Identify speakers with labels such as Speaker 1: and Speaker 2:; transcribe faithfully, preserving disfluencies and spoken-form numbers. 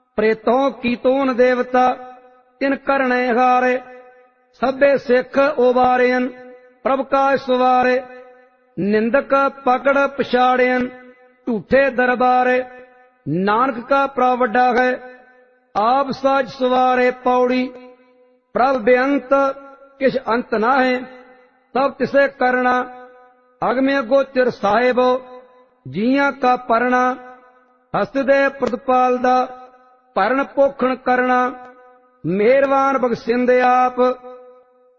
Speaker 1: प्रेतों कीतोन देवता इन करणे हारे। सभे सिख उबारेन प्रभ का सवारे। निंदक पकड़ पछाड़ेन झूठे दरबारे। नानक का प्रवड्डा है आप साज सवारे। पौड़ी प्रभ बेअंत किश अंत ना है तब तिसे करना। अगम्य गोचर साहेब जियां का परना। हसदे प्रतिपाल दा भरण पोखण करना। मेहरबान बख्शिंदे आप